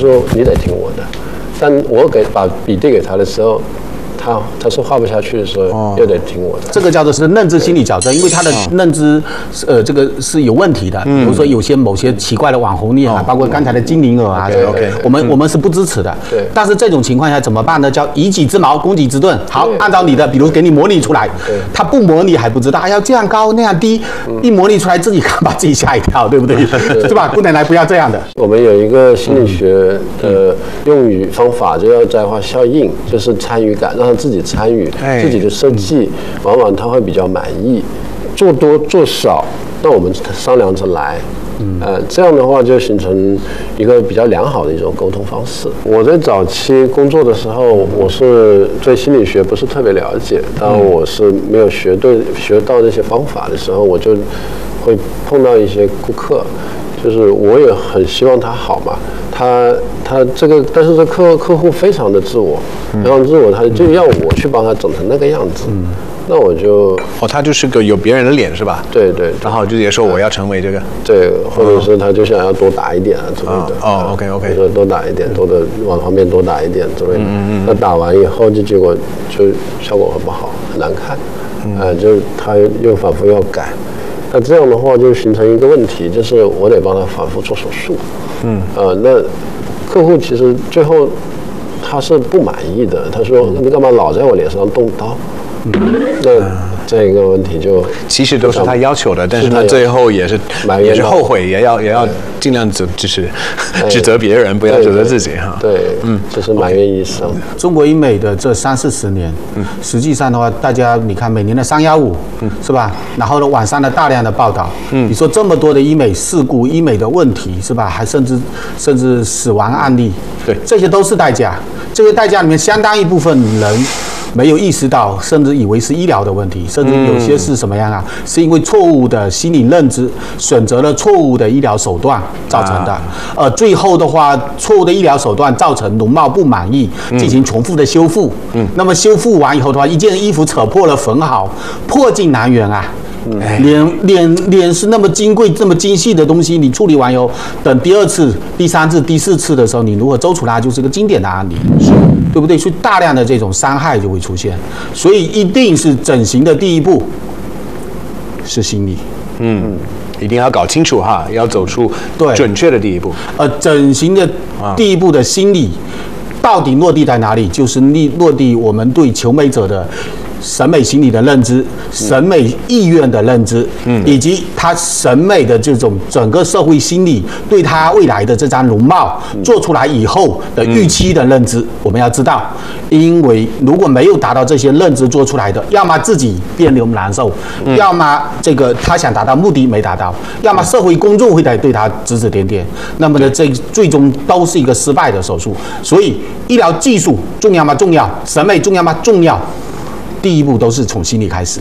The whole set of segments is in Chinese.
说你得听我的。但我把笔递给他的时候，他是画不下去的时候，又得听我的。 这个叫做是认知心理矫正，因为他的认知，这个是有问题的。比如说某些奇怪的网红脸啊，包括刚才的精灵耳啊，我们是不支持的。 对。 但是这种情况下怎么办呢？叫以己之矛攻己之盾。好，按照你的，比如给你模拟出来，他不模拟还不知道，要这样高那样低，一模拟出来自己把自己吓一跳，对不对？是吧？不能来，不要这样的。 我们有一个心理学的用语方法，就叫窄化效应，就是参与感，让他自己参与自己的设计，往往他会比较满意。做多做少，那我们商量着来。这样的话就形成一个比较良好的一种沟通方式。我在早期工作的时候，我是对心理学不是特别了解，当我是没有学到这些方法的时候，我就会碰到一些顾客，就是我也很希望他好嘛，他这个，但是这客户非常的自我，非常自我，他就要我去帮他整成那个样子。那我就他就是个有别人的脸是吧？ 对，然后就直接说我要成为这个， 对，或者是他就想要多打一点啊之类的。 OK， 说多打一点，多的往旁边多打一点之类的。那打完以后，结果就效果很不好，很难看。就是他又反复要改。那这样的话就形成一个问题，就是我得帮他反复做手术。那客户其实最后他是不满意的，他说你干嘛老在我脸上动刀？那这个问题就其实都是他要求的，但是他最后也是后悔，也要尽量就是指责别人，不要指责自己哈。 对，就是埋怨医生。 中国医美的这30-40年，实际上的话，大家你看每年的315，是吧？然后呢，网上的大量的报道，你说这么多的医美事故、医美的问题，是吧？还甚至死亡案例， 对， 这些都是代价。这些代价里面，相当一部分人没有意识到，甚至以为是医疗的问题，甚至有些是什么样啊？是因为错误的心理认知，选择了错误的医疗手段造成的。最后的话，错误的医疗手段造成容貌不满意，进行重复的修复。那么修复完以后的话，一件衣服扯破了缝好，破镜难圆啊。脸是那么金贵、这么精细的东西，你处理完以后，等第2次、第3次、第4次的时候，你如果周出来，就是一个经典的案例，对不对？所以大量的这种伤害就会出现，所以一定是整形的第一步是心理。 一定要搞清楚哈，要走出准确的第一步。 整形的第一步的心理到底落地在哪里？就是落地我们对求美者的审美心理的认知、审美意愿的认知，以及他审美的这种整个社会心理对他未来的这张容貌做出来以后的预期的认知，我们要知道，因为如果没有达到这些认知做出来的，要么自己别扭难受，要么这个他想达到目的没达到，要么社会公众会对他指指点点，那么呢，这最终都是一个失败的手术。所以，医疗技术重要吗？重要。审美重要吗？重要。第一步都是从心理开始。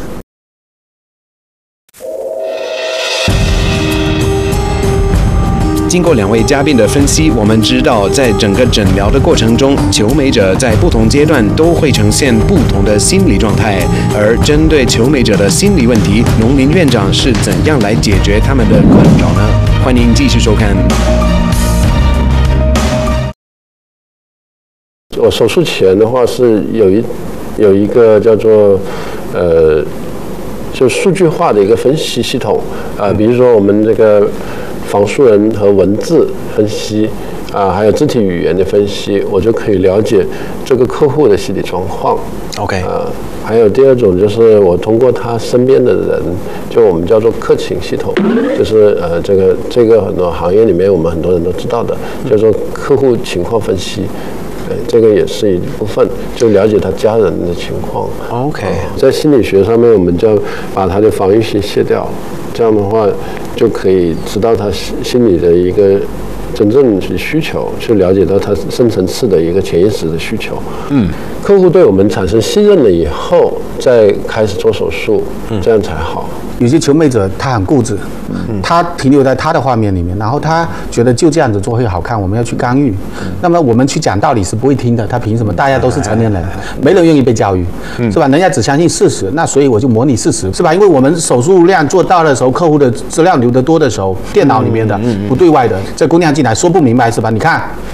经过2位嘉宾的分析，我们知道，在整个诊疗的过程中，求美者在不同阶段都会呈现不同的心理状态。而针对求美者的心理问题，农林院长是怎样来解决他们的困扰呢？欢迎继续收看。 我手术前的话是有一个叫做就数据化的一个分析系统比如说我们这个仿素人和文字分析还有肢体语言的分析，我就可以了解这个客户的心理状况。 OK， 还有第二种就是我通过他身边的人，就我们叫做客情系统，就是这个很多行业里面我们很多人都知道的，叫做客户情况分析。这个也是一部分，就了解他家人的情况。 OK， 在心理学上面，我们就把他的防御性卸掉，这样的话就可以知道他心理的一个真正的需求，去了解到他深层次的一个潜意识的需求。客户对我们产生信任了以后，再开始做手术，这样才好。 有些求美者他很固执，他停留在他的画面里面，然后他觉得就这样子做会好看，我们要去干预。那么我们去讲道理是不会听的，他凭什么？大家都是成年人，没人愿意被教育，是吧？人家只相信事实，那所以我就模拟事实，是吧？因为我们手术量做大的时候，客户的资料留得多的时候，电脑里面的不对外的，这姑娘进来说不明白是吧？你看